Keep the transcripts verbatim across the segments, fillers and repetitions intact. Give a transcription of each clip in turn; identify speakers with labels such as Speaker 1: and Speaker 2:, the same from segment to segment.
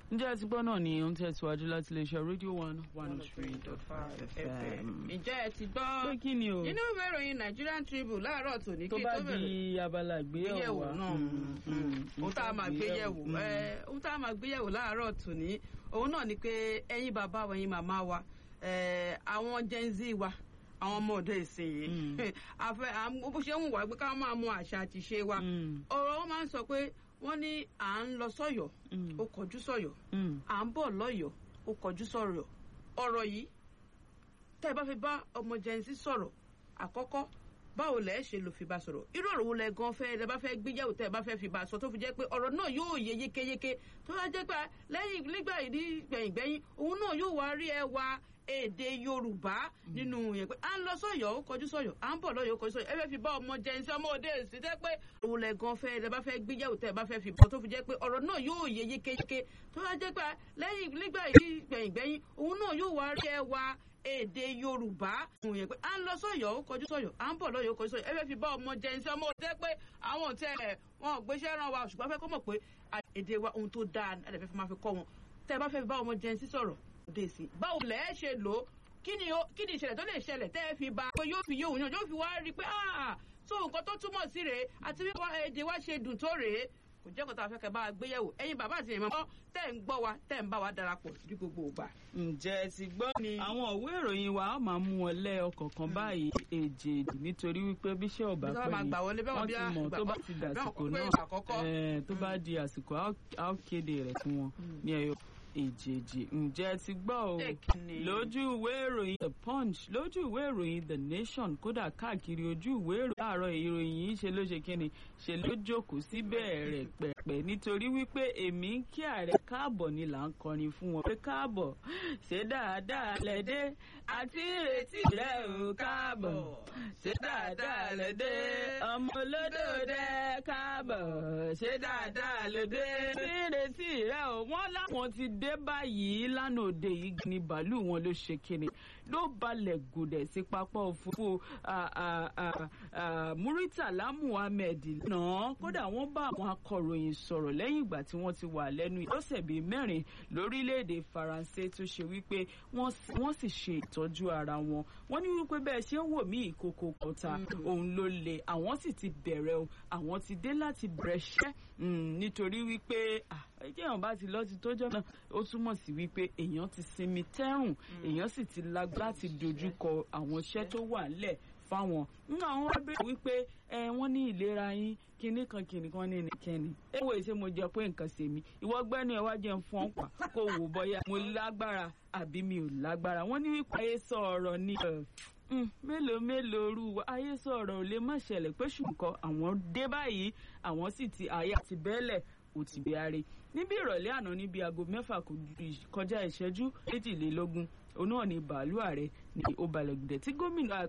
Speaker 1: ǹjẹ́ ẹ ti gbọ́ náà ni ó ń tẹ̀síwájú láti lè ṣe rédíò one one oh three dot five F M.
Speaker 2: ǹjẹ́ ẹ ti gbọ́
Speaker 1: pé kí ni o
Speaker 2: nínú ìwé ìròyìn Nigerian Tribune láàárọ̀ tòní
Speaker 1: tó
Speaker 2: kí
Speaker 1: bá
Speaker 2: tó bẹ̀rẹ̀
Speaker 1: di abala ìgbéyẹ̀wò wa
Speaker 2: náà ohun tá a máa gbéyẹ̀wò ohun tá a máa gbéyẹ̀wò láàárọ̀ tòní òun náà ni pé ẹ̀yin bàbá wa ẹ̀yin màmá wa àwọn Gen Z wa àwọn ọmọ ọ̀dọ́ ìsinyìí àfẹ bó ṣe ń wà pé ká máa mọ àṣà àti ìṣe wa ọ̀rọ̀ wọn máa ń sọ pé wọ́n ní à ń lọ sọ́yọ̀ ó kọjú sọ́yọ̀ à ń bọ̀ lọ́yọ̀ ó kọjú sọ́yọ̀ ọ̀rọ̀ yìí tẹ́ ẹ bá fi bá ọmọ Gen Z sọ̀rọ̀ àkọ́kọ́ báwo lẹ ṣe lò fi bá sọ̀rọ̀ irú ọ̀rọ̀ wo lẹ gan fẹ́ ẹ bá fẹ́ gbéyàwó tẹ́ ẹ bá fẹ́ fi bá sọ tó fi jẹ́ pé ọ̀rọ̀ náà yóò yé yékéyéké tó bá jẹ́ pé lẹ́yìn nígbà yìí gbẹ̀yìngbẹ̀yìn òun náà yóò wá rí ẹwà èdè Yorùbá nínú yẹn pé à ń lọ sọ́yọ̀ ó kọjú sọ́yọ̀ à ń bọ̀ lọ́yọ̀ ó kọjú sọ́yọ̀ ẹ fẹ́ fi bá ọmọ Gen Z ọmọ òde èsì tẹ́ pé òun lẹ gan fẹ́ ẹ bá fẹ́ gbéyàwó tẹ́ ẹ bá fẹ́ fi bá tó fi jẹ́ pé ọ̀rọ̀ náà yóò yé yékéyéké tó bá jẹ́ pé lẹ́yìn nígbà yìí gbẹ̀yìngbẹ̀yìn òun náà yóò wá rí ẹwà èdè Yorùbá yẹn pé à ń lọ sọ́yọ̀ ó kọjú sọ́yọ̀ à ń bọ̀ lọ́yọ̀ ó kọjú sọ́yọ̀ ẹ fẹ́ fi bá ọmọ Gen Z ọmọ òde pé àwọn òtẹ wọn gbéṣẹ́ ràn wá ṣùgbọ́n fẹ́ kọ́ mọ̀ pé èdè wa ohun tó dáa ẹ fẹ́ fi máa fi kọ́ wọn tẹ́ ẹ bá fẹ́ fi bá ọmọ Gen Z sọ̀rọ̀ òde sí báwo lẹ ṣe lò ó kí ni kí ni ìṣẹ̀lẹ̀ tó lè ṣẹlẹ̀ tẹ́ ẹ fi bá pé yóò fi yóò yàn yóò fi wá rí i pé ah so nǹkan tó túmọ̀ sí rèé àti bí èdè wa ṣe dùn tó rèé kò jẹ́ kó tá a fẹ́ kẹ́ bá a gbéyẹ̀wò ẹ̀yin bàbá àti ẹ̀yin màmá tẹ́ ń gbọ́ wa tẹ́ ń bá wa darapọ̀ ní gbogbo ìgbà.
Speaker 1: ǹjẹ́ ẹ ti gbọ́ ni àwọn òwe ìròyìn wa á máa mú wọn lẹ́ ọ̀kọ̀ọ̀kan báyìí èjèèjì nítorí wípé bíṣẹ́ ọ̀bá pẹ́ ni wọ́n ti mọ̀ tó bá ti dàsìkò náà tó bá di àsìkò á kéde rẹ̀ fún wọn ní ẹyọ èjèèjì. ǹjẹ́ ti gbọ́ o lójú ìwé ìròyìn The Punch lójú ìwé ìròyìn The Nation kódà káàkiri ojú ìwé ìròyìn láàárọ̀ ìròyìn yìí ṣe ló ṣe kíni ṣe ló jókòó síbẹ̀ rẹ̀ pẹ̀pẹ̀ nítorí wípé èmi ń kí ààrẹ káàbọ̀ ni là ń kọrin fún wọn pé káàbọ̀ ṣe dáadáa lẹ́dẹ́ àti ìrètí rẹ̀ ò káàbọ̀ ṣe dáadáa lẹ́dẹ́ ọmọ olódòdó káàbọ̀ ṣe dáadáa lẹ́dẹ́ àti ìrètí rẹ̀ ò wọ́n láwọn ti dé báyìí lánàá òde yìí ní bàálù wọn ló ṣe kíni ló balẹ̀ gòdẹ̀ sí pápá òfurufú Muritala Muhammed náà kódà wọ́n bá àwọn akọ̀ròyìn sọ̀rọ̀ lẹ́yìn ìgbà tí wọ́n ti wà lẹ́nu ìlọ́sẹ̀ bíi mẹ́rin lórílẹ̀‐èdè Faransé tó ṣe wípé wọ́n sì ṣe ìtọ́jú ara wọn wọ́n ní wípé bẹ́ẹ̀ ṣe ń wò mí ìkòkò kọta òun ló le àwọn sì ti bẹ̀rẹ̀ o àwọn ti dé láti bẹ̀rẹ̀ ṣẹ́ nítorí wípé èèyàn bá ti lọ ti tójọ́ náà ó túmọ̀ sí wípé èèyàn ti sinmi tẹ́rùn èèyàn sì ti lágbá láti dojúkọ àwọn iṣẹ́ tó wà ńlẹ̀ fáwọn nínú àwọn wá bẹ̀rẹ̀ wípé ẹ wọ́n ní ìlera yín kinní kan kinní kan ní ẹnikẹ́ni èwo ìṣe mo jẹ pé nǹkan ṣe mí ìwọ gbẹ́nu ẹ̀ wá jẹun fún ọ̀pá kó wò bọ́yá mo lágbára àbí mi ò lágbára wọ́n ní wípé ayé sọ ọ̀rọ̀ ní mélòó mélòó rú wa ayé sọ ọ̀rọ̀ ò lè má ṣẹlẹ̀ pé ṣùgbọ́n àwọn dé báyìí àwọn sì ti àyà ti bẹ́ẹ̀lẹ̀ ò ti bí are níbi ìrọ̀lẹ́ àná níbi aago mẹ́fà kọjá ìṣẹ́jú méjìlélógún òun náà ni bàálù ààrẹ ní ó balẹ̀ gùdẹ̀ tí gómìnà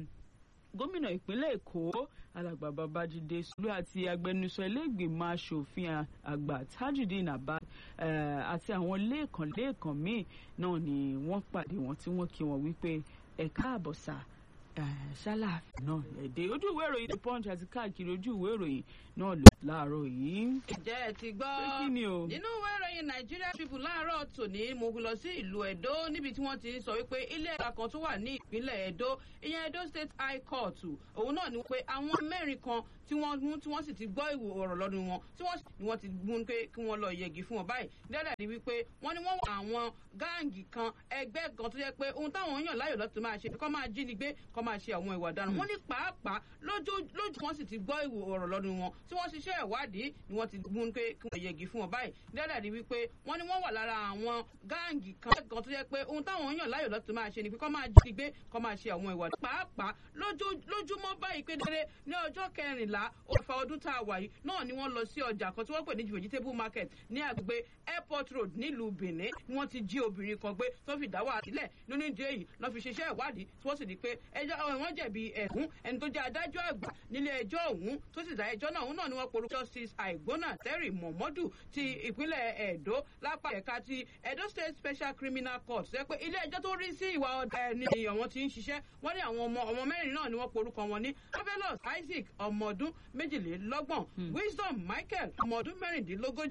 Speaker 1: gómìnà ìpínlẹ̀ Èkó alàgbà Babájídé Sùúrù àti agbẹnusọ ilé-ìgbìmọ̀ aṣòfin àgbà Tajudeen Abbas àti àwọn lẹ́ẹ̀kan lẹ́ẹ̀kan míì náà ni wọ́n pàdé wọn tí wọ́n kí wọn wípé ẹ káàbọ̀ sà ṣáláàfin náà lẹ́dẹ̀ ojú ìwé ìròyìn The Punch àti káàkiri ojú ìwé ìròyìn náà lò láàárọ̀ yìí.
Speaker 2: ǹjẹ́ ẹ ti gbọ́ nínú ìwé ìròyìn Nigeria Tribune láàárọ̀ tòní mo lọ sí ìlú Ẹdó níbi tí wọ́n ti sọ wípé ilé ẹ̀ka kan tó wà ní ìpínlẹ̀ Ẹdó ìyẹn Edo State High Court òun náà ni wípé àwọn mẹ́rin kan tí wọ́n mú tí wọ́n sì ti gbọ́ ìwò ọ̀rọ̀ lọ́dún wọn tí wọ́n ni wọ́n ti mú pé kí wọ́n lọ yẹgi fún wọn báyìí dẹ́rẹ́ ni wípé wọ́n ní wọ́n wà àwọn gáàngì kan ẹgbẹ́ kan tó yẹ pé ohun táwọn yàn láyò lọ́tún máa ṣe kọ́ máa jínigbé kọ́ máa ṣe àwọn ìwà ọ̀daràn wọ́n ní pàápàá lójú lójú wọn sì ti gbọ́ ìwò ọ̀rọ̀ lọ́dún wọn tí wọ́n ṣiṣẹ́ ìwádìí ni wọ́n ti mú pé kí wọ́n yẹgi fún wọn báyìí dẹ́rẹ́ ni wípé wọ́n ní wọ́n wà lára àwọn gáàngì kan kan tó yẹ pé ohun táwọn yàn láyò lọ́tún máa ṣe ni pé kọ́ máa jínigbé kọ́ máa ṣe àwọn ìwà pàápàá lójúmọ́ báyìí pé dẹ́rẹ́ ní ọjọ́ kẹrìnlá òfà ọdún tá a wà yìí náà ni wọ́n lọ sí ọjà kan tí wọ́n pè ní vegetable market ní agbègbè airport road nílùú Benin ni wọ́n ti jí obìnrin kan gbé tó fi dá wàhálà sílẹ̀ nínú ìdí èyí lọ́ fi ṣiṣẹ́ ìwádìí tí wọ́n sì di pé ẹjọ́ wọ́n jẹ̀bi ẹ̀sùn ẹni tó jẹ́ adájọ́ àgbà nílé ẹjọ́ ọ̀hún tó sì dá ẹjọ́ náà òun náà ni wọ́n porúkọ justice Àìgbónà Terry Momodu ti ìpínlẹ̀ Ẹdó lápá ẹ̀ka ti Edo State Special Criminal Court ṣe pé ilé ẹjọ́ tó rí sí ìwà ọ̀daràn ni àwọn ti ń ṣiṣẹ́ wọ́n ní àwọn ọmọ ọmọ mẹ́rin náà ni wọ́n porúkọ wọn ní Marvelous Isaac ọmọ ọdún méjìlélọ́gbọ̀n Wisdom Michael ọmọ ọdún mẹ́rìndínlógójì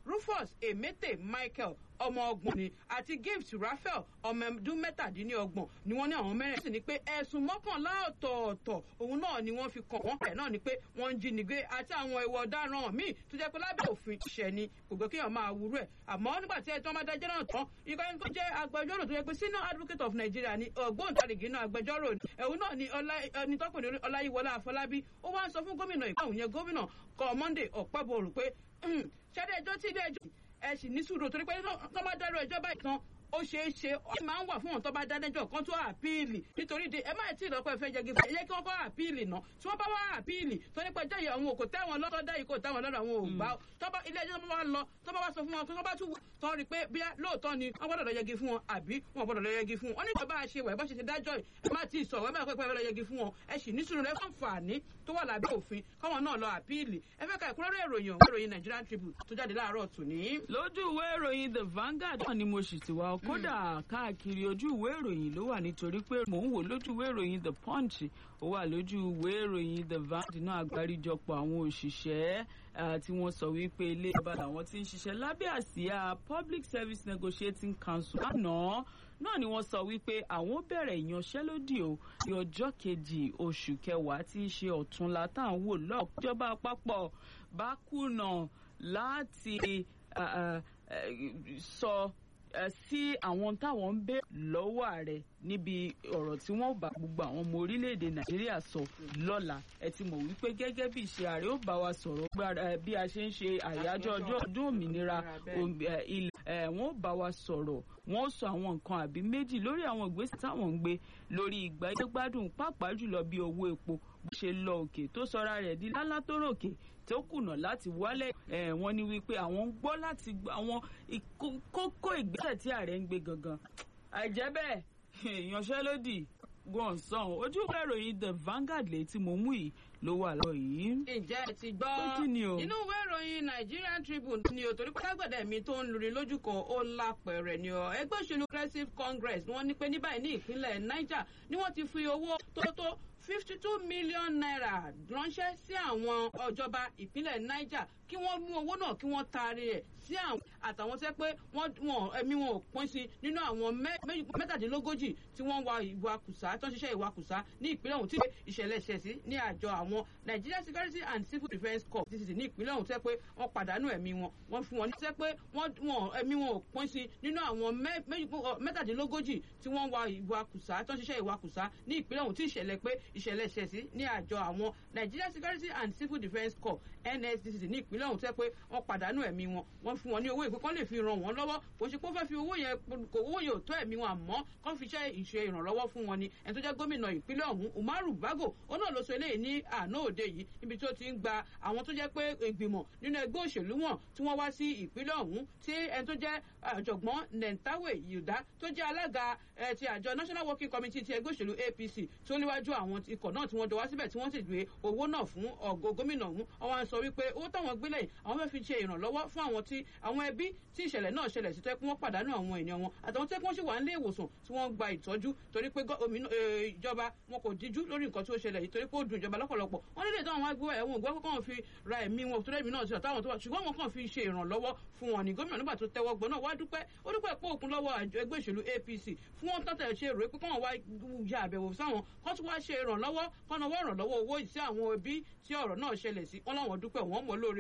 Speaker 2: Rufus Emete Michael ọmọ ọgbọ̀n ni àti Gift Raphael ọmọ ọdún mẹ́tàdínlọ́gbọ̀n ni wọ́n ní àwọn mẹ́rin sì ni pé ẹ̀sùn mọ́kànlá ọ̀tọ̀ọ̀tọ̀ òun náà ni wọ́n fi kàn wọ́n pẹ̀ náà ni pé wọ́n ń jínigbé àti àwọn ìwà ọ̀daràn míì tó jẹ́ pé lábẹ́ òfin ìṣẹ́ ni kò gbé kéèyàn máa wúrú ẹ̀ àmọ́ nígbà tí ẹjọ́ máa dájọ́ náà tán ikọ̀ ẹni tó jẹ́ agbẹjọ́rò tó yẹ pé senior advocate of Nigeria ni ògbóǹtarìgì náà agbẹjọ́rò ẹ̀hún náà ni ẹni tọ́kùnrin Ọláyíwọlá Afọlábí ó wá ń sọ fún gómìnà ìpàwọn yẹn gómìnà kọ Monday Ọ̀pẹ́bọ̀rù pé ṣẹ́dẹ̀ ẹjọ́ tí ilé ẹjọ́ ẹ sì ní sùúrù torí pé tó bá dárò ẹjọ́ báyìí tán ó ṣeé ṣe ó máa ń wà fún wọn tó bá dájọ́ kan tó àpíìlì nítorí de ẹ má tí ì lọ́pọ̀ ẹ̀fẹ́ jẹ́gi fún ẹ yẹ kí wọ́n kọ́ àpíìlì náà tí wọ́n bá wá àpíìlì tó nípa ẹjọ́ yìí àwọn òkò tẹ́wọn lọ́tọ́ dá yìí kò tẹ́wọn lọ́dọ̀ àwọn ògbà tó bá ilé ẹjọ́ tó bá lọ tó bá wá sọ fún wọn tó bá tún tọ́ rí pé bí lóòótọ́ ni wọ́n gbọ́dọ̀ lọ yẹgi fún wọn àbí wọn gbọ́dọ̀ lọ yẹgi fún wọn wọ́n ní ìjọba ṣe wẹ̀ bá ṣe ṣe dájọ́ yìí ẹ má tí ì sọ ẹ má pẹ́ pẹ́ lọ yẹgi fún wọn ẹ sì ní sùúrù rẹ fún àǹfààní tó wà lábẹ́ òfin káwọn náà lọ àpíìlì ẹ fẹ́ ka ìkúrẹ́rẹ́ ìròyìn ọ̀hún ìròyìn Nigerian Tribune tó jáde láàárọ̀ tòní.
Speaker 1: lójú ìwé ìròyìn The Vanguard náà ni mo sì ti wá kódà káàkiri ojú ìwé ìròyìn ló wà nítorí pé mò ń wò lójú ìwé ìròyìn The Punch ó wà lójú ìwé ìròyìn The Vanguard náà àgbáríjọpọ̀ àwọn òṣìṣẹ́ tí wọ́n sọ wípé ilé ìjọba làwọn tí ń ṣiṣẹ́ lábẹ́ àsíá Public Service Negotiating Council lánàá náà ni wọ́n sọ wípé àwọn bẹ̀rẹ̀ ìyanṣẹ́lódì o ní ọjọ́ kejì oṣù kẹwàá tí í ṣe ọ̀túnla tá à ń wò lọ́ọ̀ ìjọba àpapọ̀ bá kùnà láti sọ sí àwọn táwọn ń bẹ lọ́wọ́ ààrẹ níbi ọ̀rọ̀ tí wọ́n bá gbogbo àwọn ọmọ orílẹ̀-èdè Nàìjíríà sọ lọ́la ẹ ti mọ̀ wípé gẹ́gẹ́ bí ìṣe ààrẹ ó bá wa sọ̀rọ̀ bí a ṣe ń ṣe àyájọ́ ọjọ́ ọdún òmìnira ilẹ̀ wọ́n ó bá wa sọ̀rọ̀ wọ́n ó sọ àwọn nǹkan àbí méjì lórí àwọn ìgbésẹ̀ táwọn ń gbé lórí ìgbáyégbádùn pàápàá jùlọ bí owó epo bó ṣe lọ òkè tó sọra rẹ̀ di lálá tó ròkè tó kùnà láti wálẹ̀ ẹ̀ wọ́n ní wípé àwọn ń gbọ́ láti àwọn kókó ìgbésẹ̀ tí ààrẹ ń gbé gangan àìjẹ́ bẹ́ẹ̀ ìyanṣẹ́lódì gbọ̀nsán ojú ìwé ìròyìn The Vanguard lè tí mo mú yìí ló wà lọ yìí.
Speaker 2: ǹjẹ́ ẹ ti gbọ́ inú ìwé ìròyìn Nigerian Tribune ni o torí pátágbẹ̀dẹ̀ mi tó ń lurin lójú kan ó lápẹ̀rẹ̀ ni ọ ẹgbẹ́ òṣèlú Progressive Congress wọ́n ní pé ní báyìí ní ìpínlẹ̀ Niger ni wọ́n ti fi owó tó tó fifty two million naira ránṣẹ́ sí àwọn ìjọba ìpínlẹ̀ Niger kí wọ́n mú owó náà kí wọ́n taari ẹ̀ sí àwọn àtàwọn tẹ́ pé wọ́n ẹ̀mí wọn ò pín sí nínú àwọn mẹ́tàdínlógójì tí wọ́n wa ìwakùsà tó ń ṣiṣẹ́ ìwakùsà ní ìpínlẹ̀ ọ̀hún tí ìṣẹ̀lẹ̀ ṣẹ̀ sí ní àjọ àwọn Nigeria Security and Civil Defence Corps T C C ní ìpínlẹ̀ ọ̀hún tẹ́ pé wọ́n pàdánù ẹ̀mí wọn wọ́n fún wọn ní tẹ́ pé wọ́n ẹ̀mí wọn ò pín sí nínú àwọn mẹ́tàdínlógójì tí wọ́n wa ìwakùsà tó ń ṣiṣẹ́ ìwakùsà ní ìpínlẹ̀ ọ̀hún tí ìṣẹ̀lẹ̀ pé ìṣẹ̀lẹ̀ ṣẹ̀ sí ní àjọ àwọn Nigeria Security and Civil Defence Corps N S D C C ní ìpínlẹ̀ ọ̀hún tẹ́ pé wọ́n pàdánù ẹ̀mí wọn wọ́n fún wọn ní owó ìpín kan lè fi ràn wọ́n lọ́wọ́ kò ṣe pé ó fẹ́ fi owó yẹn kò owó yẹn ò tó ẹ̀mí wọn àmọ́ kán fi ṣe ìṣe ìrànlọ́wọ́ fún wọn ni ẹni tó jẹ́ gómìnà ìpínlẹ̀ ọ̀hún Umaru Bago ó náà ló sọ eléyìí ní àná òde yìí níbi tó ti ń gba àwọn tó jẹ́ pé ìgbìmọ̀ nínú ẹgbẹ́ òṣèlú wọn tí wọ́n wá sí ìpínlẹ̀ ọ̀hún tí ẹni tó jẹ́ ọ̀jọ̀gbọ́n Nentawe Yuda tó jẹ́ alága ti àjọ National Working Committee ti ẹgbẹ́ òṣèlú A P C tó níwájú àwọn ikọ̀ náà tí wọ́n jọ wá síbẹ̀ tí wọ́n sì gbé owó náà fún ọ̀gọ́ gómìnà ọ̀hún wọ́n wá ń sọ wípé owó táwọn gbélé yìí àwọn fẹ́ fi ṣe ìrànlọ́wọ́ fún àwọn tí àwọn ẹbí tí ìṣẹ̀lẹ̀ náà ṣẹlẹ̀ sí tẹ́ pé wọ́n pàdánù àwọn ènìyàn wọn àtàwọn tẹ́ pé wọ́n sì wà nílé ìwòsàn tí wọ́n gba ìtọ́jú torí pé ìjọba wọn kò díjú lórí nǹkan tí ó ṣẹlẹ̀ yìí torí pé ó dùn ìjọba lọ́pọ̀lọpọ̀ wọ́n nílé ìtàn àwọn agbó ẹ̀wọ̀n ògbẹ́ kọ́kàn fi ra ẹ̀mí wọn tó lẹ́mìí náà sí ọ̀táwọn tó wà ṣùgbọ́n wọn kàn fi ṣe ìrànlọ́wọ́ fún wọn ní gómìnà nígbà tó tẹ́wọ́ gbọ́n náà wá dúpẹ́ ó dúpẹ́ pé òkun lọ́wọ́ ẹgbẹ́ òṣèlú A P C fún wọn tọ́tẹ̀ ṣe rèé pé kọ́wọn wá ya àbẹ̀wò sáwọn kọ́ tún wá ṣe ìrànlọ́wọ́ kọ́nà wọ́n ìrànlọ́wọ́ owó sí àwọn ẹbí tí ọ̀rọ̀ náà ṣẹlẹ̀ sí wọn láwọn dúpẹ́ wọn mọ̀ lóore